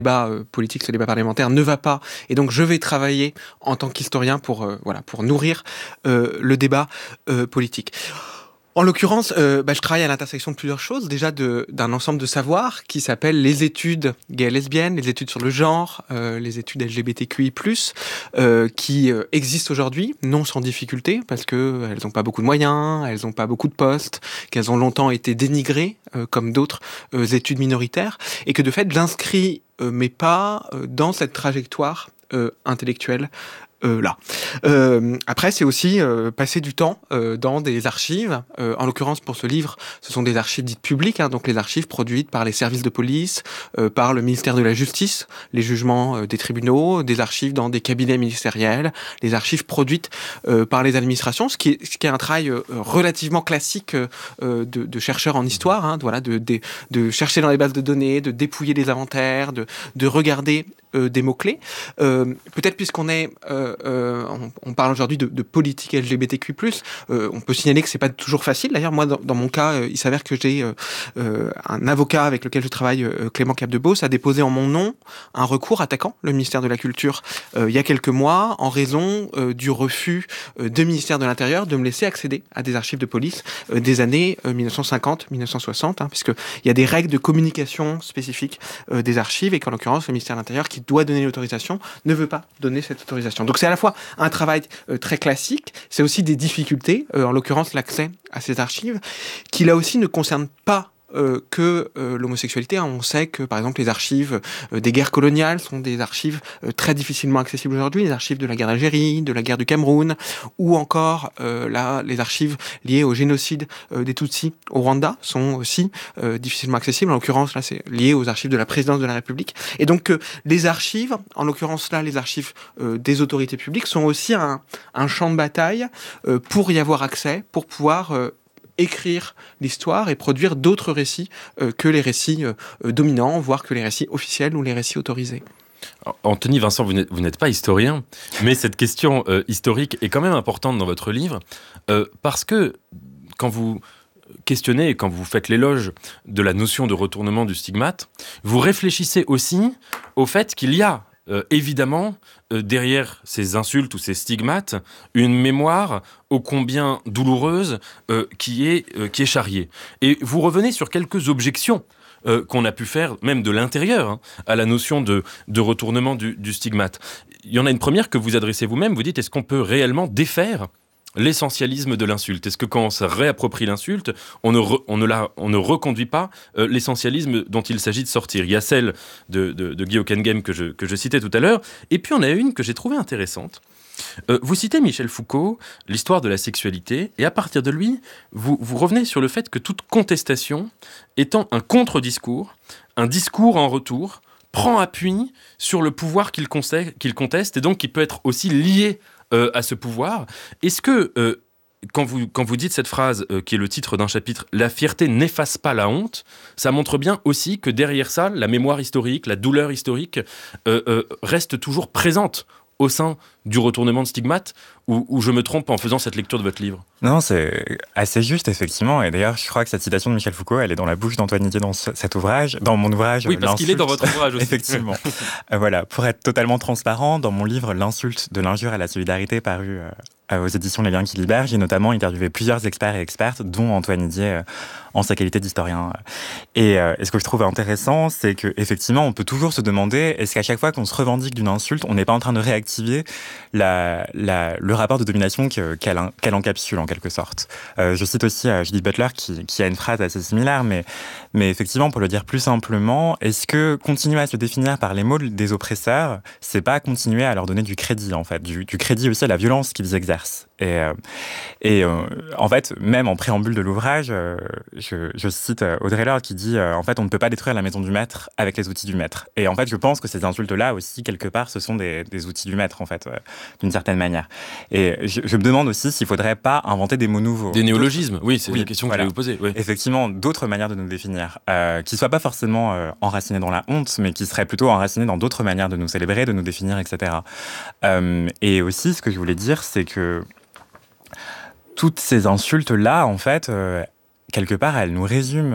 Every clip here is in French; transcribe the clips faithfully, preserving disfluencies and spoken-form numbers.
débat euh, politique, ce débat parlementaire ne va pas. Et donc, je vais travailler en tant qu'historien pour, euh, voilà, pour nourrir euh, le débat euh, politique. En l'occurrence, euh, bah, je travaille à l'intersection de plusieurs choses. Déjà de, d'un ensemble de savoirs qui s'appellent les études gays et lesbiennes, les études sur le genre, euh, les études L G B T Q I plus, euh, qui euh, existent aujourd'hui, non sans difficulté, parce qu'elles n'ont pas beaucoup de moyens, elles n'ont pas beaucoup de postes, qu'elles ont longtemps été dénigrées, euh, comme d'autres euh, études minoritaires, et que de fait, j'inscris euh, mes pas euh, dans cette trajectoire euh, intellectuelle Euh, là. Euh, après, c'est aussi euh, passer du temps euh, dans des archives. Euh, en l'occurrence, pour ce livre, ce sont des archives dites publiques, hein, donc les archives produites par les services de police, euh, par le ministère de la Justice, les jugements euh, des tribunaux, des archives dans des cabinets ministériels, les archives produites euh, par les administrations, ce qui est, ce qui est un travail euh, relativement classique euh, de, de chercheurs en histoire, hein, voilà, de, de, de chercher dans les bases de données, de dépouiller des inventaires, de, de regarder euh, des mots-clés. Euh, peut-être puisqu'on est... Euh, Euh, on, on parle aujourd'hui de, de politique L G B T Q plus, euh, on peut signaler que c'est pas toujours facile. D'ailleurs, moi, dans, dans mon cas, euh, il s'avère que j'ai euh, euh, un avocat avec lequel je travaille, euh, Clément Capdebos, a déposé en mon nom un recours attaquant le ministère de la Culture euh, il y a quelques mois en raison euh, du refus euh, du ministère de l'Intérieur de me laisser accéder à des archives de police euh, des années euh, dix-neuf cent cinquante dix-neuf cent soixante, hein, puisqu'il y a des règles de communication spécifiques euh, des archives et qu'en l'occurrence, le ministère de l'Intérieur, qui doit donner l'autorisation, ne veut pas donner cette autorisation. Donc c'est à la fois un travail euh, très classique, c'est aussi des difficultés, euh, en l'occurrence l'accès à ces archives, qui là aussi ne concernent pas Euh, que euh, l'homosexualité. Hein. On sait que, par exemple, les archives euh, des guerres coloniales sont des archives euh, très difficilement accessibles aujourd'hui, les archives de la guerre d'Algérie, de la guerre du Cameroun, ou encore euh, là, les archives liées au génocide euh, des Tutsis au Rwanda sont aussi euh, difficilement accessibles. En l'occurrence, là, c'est lié aux archives de la présidence de la République. Et donc, euh, les archives, en l'occurrence là, les archives euh, des autorités publiques, sont aussi un, un champ de bataille euh, pour y avoir accès, pour pouvoir euh, écrire l'histoire et produire d'autres récits euh, que les récits euh, dominants, voire que les récits officiels ou les récits autorisés. Anthony Vincent, vous n'êtes, vous n'êtes pas historien, mais cette question euh, historique est quand même importante dans votre livre, euh, parce que quand vous questionnez et quand vous faites l'éloge de la notion de retournement du stigmate, vous réfléchissez aussi au fait qu'il y a Euh, évidemment, euh, derrière ces insultes ou ces stigmates, une mémoire ô combien douloureuse euh, qui est, euh, qui est charriée. Et vous revenez sur quelques objections euh, qu'on a pu faire, même de l'intérieur, hein, à la notion de, de retournement du, du stigmate. Il y en a une première que vous adressez vous-même, vous dites, est-ce qu'on peut réellement défaire l'essentialisme de l'insulte? Est-ce que quand on se réapproprie l'insulte, on ne, re, on ne, la, on ne reconduit pas euh, l'essentialisme dont il s'agit de sortir? Il y a celle de, de, de Guy Hockenheim que je, que je citais tout à l'heure, et puis on a une que j'ai trouvée intéressante. Euh, vous citez Michel Foucault, l'histoire de la sexualité, et à partir de lui, vous, vous revenez sur le fait que toute contestation étant un contre-discours, un discours en retour, prend appui sur le pouvoir qu'il conteste, qu'il conteste et donc qui peut être aussi lié Euh, à ce pouvoir. Est-ce que, euh, quand, vous, quand vous dites cette phrase, euh, qui est le titre d'un chapitre, « La fierté n'efface pas la honte », ça montre bien aussi que derrière ça, la mémoire historique, la douleur historique, euh, euh, reste toujours présente au sein du retournement de stigmate, ou, ou je me trompe en faisant cette lecture de votre livre? Non, c'est assez juste, effectivement. Et d'ailleurs, je crois que cette citation de Michel Foucault, elle est dans la bouche d'Antoine Didier dans ce, cet ouvrage, dans mon ouvrage. Oui, parce qu'il est dans votre ouvrage aussi. Effectivement. euh, voilà, pour être totalement transparent, dans mon livre « L'insulte de l'injure à la solidarité » paru euh, aux éditions Les Liens qui libèrent, j'ai notamment interviewé plusieurs experts et expertes, dont Antoine Didier euh, en sa qualité d'historien. Et, euh, et ce que je trouve intéressant, c'est qu'effectivement, on peut toujours se demander, est-ce qu'à chaque fois qu'on se revendique d'une insulte, on n'est pas en train de réactiver la, la, le rapport de domination que, qu'elle, qu'elle encapsule en quelque sorte. Euh, je cite aussi euh, Judith Butler qui, qui a une phrase assez similaire, mais, mais effectivement, pour le dire plus simplement, est-ce que continuer à se définir par les mots des oppresseurs, c'est pas continuer à leur donner du crédit, en fait, du, du crédit aussi à la violence qu'ils exercent? Et, euh, et euh, en fait, même en préambule de l'ouvrage, euh, je, je cite Audre Lorde qui dit euh, en fait, on ne peut pas détruire la maison du maître avec les outils du maître. Et en fait, je pense que ces insultes-là aussi, quelque part, ce sont des, des outils du maître, en fait, euh, d'une certaine manière. Et je, je me demande aussi s'il ne faudrait pas inventer des mots nouveaux. Des néologismes, oui, c'est oui, la question voilà. que je vais vous poser. Oui. Effectivement, d'autres manières de nous définir, euh, qui ne soient pas forcément euh, enracinées dans la honte, mais qui seraient plutôt enracinées dans d'autres manières de nous célébrer, de nous définir, et cetera. Euh, et aussi, ce que je voulais dire, c'est que toutes ces insultes-là, en fait, euh, quelque part, elles nous résument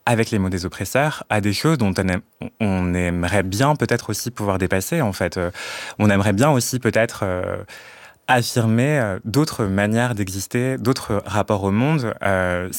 avec les mots des oppresseurs, à des choses dont on, aime, on aimerait bien peut-être aussi pouvoir dépasser, en fait. Euh, on aimerait bien aussi peut-être euh, affirmer euh, d'autres manières d'exister, d'autres rapports au monde. Euh,